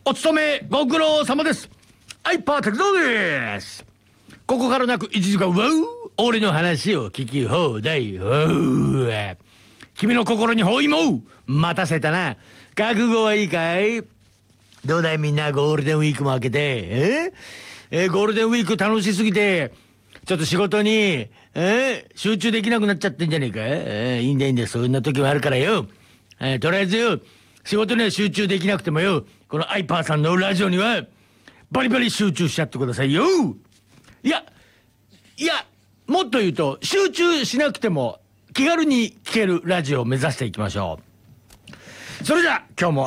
お勤めご苦労様です。アイパー鉄道です。ここからなく1時間俺の話を聞き放題。君の心に包囲も待たせたな。覚悟はいいかい？どうだいみんな、ゴールデンウィークも明けてゴールデンウィーク楽しすぎてちょっと仕事に集中できなくなっちゃってんじゃねえか。いいんだいいんだ、そんな時もあるからよ。とりあえずよ、仕事には集中できなくてもよ、このアイパーさんのラジオにはバリバリ集中しちゃってくださいよ。いやもっと言うと、集中しなくても気軽に聴けるラジオを目指していきましょう。それじゃあ今日も